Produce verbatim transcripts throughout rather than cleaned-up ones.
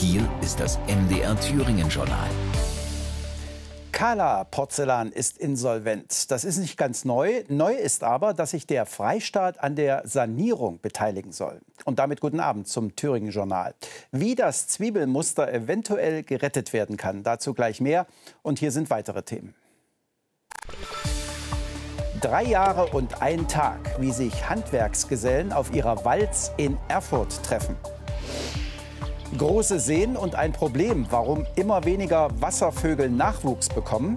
Hier ist das M D R Thüringen-Journal. Kala Porzellan ist insolvent. Das ist nicht ganz neu. Neu ist aber, dass sich der Freistaat an der Sanierung beteiligen soll. Und damit guten Abend zum Thüringen-Journal. Wie das Zwiebelmuster eventuell gerettet werden kann, dazu gleich mehr. Und hier sind weitere Themen. Drei Jahre und ein Tag, wie sich Handwerksgesellen auf ihrer Walz in Erfurt treffen. Große Seen und ein Problem, warum immer weniger Wasservögel Nachwuchs bekommen.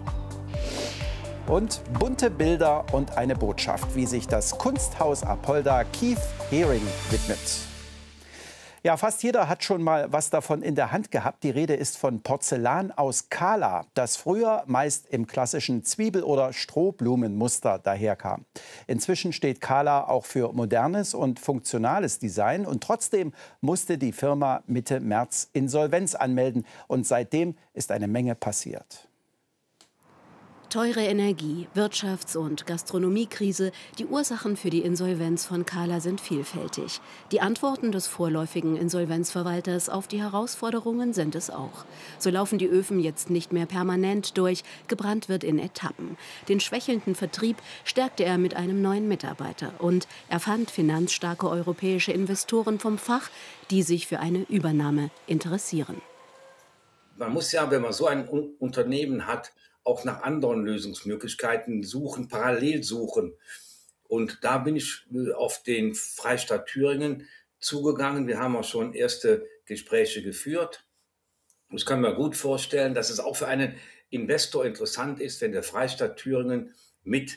Und bunte Bilder und eine Botschaft, wie sich das Kunsthaus Apolda Keith Haring widmet. Ja, fast jeder hat schon mal was davon in der Hand gehabt. Die Rede ist von Porzellan aus Kala, das früher meist im klassischen Zwiebel- oder Strohblumenmuster daherkam. Inzwischen steht Kala auch für modernes und funktionales Design. Und trotzdem musste die Firma Mitte März Insolvenz anmelden. Und seitdem ist eine Menge passiert. Teure Energie, Wirtschafts- und Gastronomiekrise, die Ursachen für die Insolvenz von Kala sind vielfältig. Die Antworten des vorläufigen Insolvenzverwalters auf die Herausforderungen sind es auch. So laufen die Öfen jetzt nicht mehr permanent durch, gebrannt wird in Etappen. Den schwächelnden Vertrieb stärkte er mit einem neuen Mitarbeiter. Und er fand finanzstarke europäische Investoren vom Fach, die sich für eine Übernahme interessieren. Man muss ja, wenn man so ein Unternehmen hat, auch nach anderen Lösungsmöglichkeiten suchen, parallel suchen. Und da bin ich auf den Freistaat Thüringen zugegangen. Wir haben auch schon erste Gespräche geführt. Ich kann mir gut vorstellen, dass es auch für einen Investor interessant ist, wenn der Freistaat Thüringen mit